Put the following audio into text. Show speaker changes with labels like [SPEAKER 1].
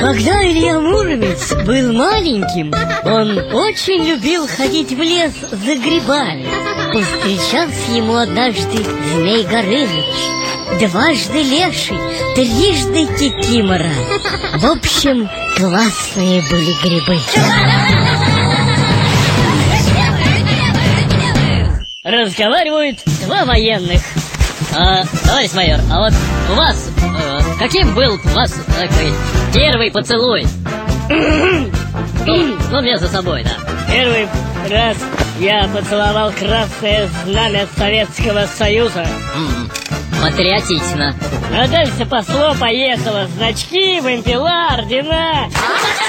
[SPEAKER 1] Когда Илья Муромец был маленьким, он очень любил ходить в лес за грибами. Повстречался ему однажды Змей Горыныч, дважды Леший, трижды Кикимора. В общем, классные были грибы. Разговаривают два военных. Товарищ майор, а вот у вас, каким был у вас такой первый поцелуй? Ну, мне за собой, да.
[SPEAKER 2] Первый раз я поцеловал красное знамя Советского Союза.
[SPEAKER 1] Патриотично.
[SPEAKER 2] А дальше пошло-поехало. Значки, вымпела, ордена.